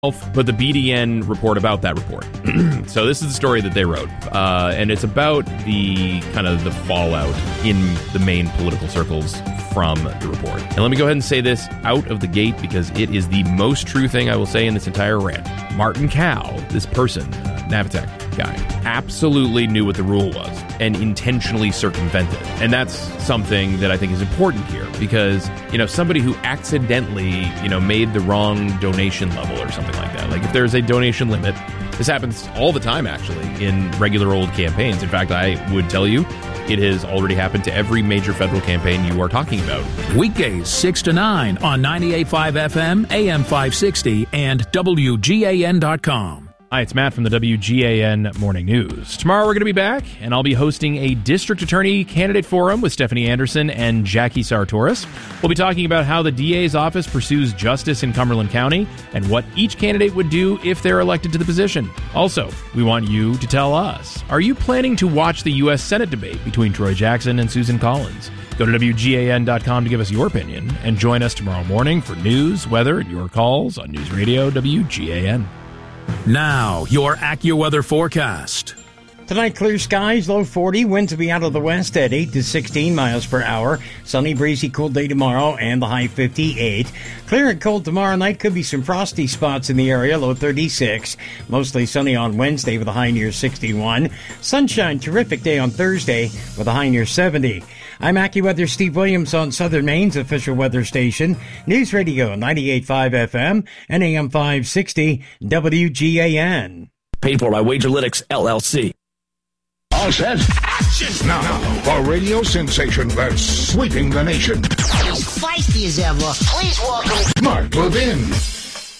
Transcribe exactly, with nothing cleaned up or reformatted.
but the B D N report about that report. So this is the story that they wrote, uh, and it's about the kind of the fallout in the main political circles from the report. And let me go ahead and say this out of the gate because it is the most true thing I will say in this entire rant. Martin Cow, this person, uh, Navitech guy, absolutely knew what the rule was and intentionally circumvented. And that's something that I think is important here because, you know, somebody who accidentally, you know, made the wrong donation level or something like that. Like if there's a donation limit, this happens all the time actually in regular old campaigns. In fact, I would tell you it has already happened to every major federal campaign you are talking about. Weekdays six to nine on ninety-eight point five F M, A M five sixty, and W G A N dot com. Hi, it's Matt from the W G A N Morning News. Tomorrow we're going to be back, and I'll be hosting a district attorney candidate forum with Stephanie Anderson and Jackie Sartoris. We'll be talking about how the D A's office pursues justice in Cumberland County and what each candidate would do if they're elected to the position. Also, we want you to tell us, are you planning to watch the U S Senate debate between Troy Jackson and Susan Collins? Go to W G A N dot com to give us your opinion, and join us tomorrow morning for news, weather, and your calls on News Radio W G A N. Now, your AccuWeather forecast. Tonight, clear skies, low forty. Winds will be out of the west at eight to sixteen miles per hour. Sunny, breezy, cool day tomorrow, and the high fifty-eight. Clear and cold tomorrow night. Could be some frosty spots in the area, low thirty-six. Mostly sunny on Wednesday with a high near sixty-one. Sunshine, terrific day on Thursday with a high near seventy. I'm AccuWeather Steve Williams on Southern Maine's official weather station, News Radio ninety-eight point five F M and A M five sixty W G A N. Paid for by Wagerlytics, L L C. All set. Action! Now, for a radio sensation that's sweeping the nation. As feisty as ever, please welcome Mark Levin.